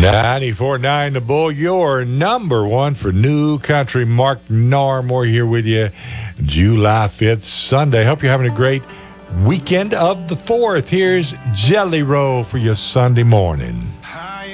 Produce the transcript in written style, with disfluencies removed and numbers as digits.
94.9 The Bull, your number one for new country. Mark Narmore here with you. July 5th, Sunday. Hope you're having a great weekend of the 4th. Here's Jelly Roll for your Sunday morning.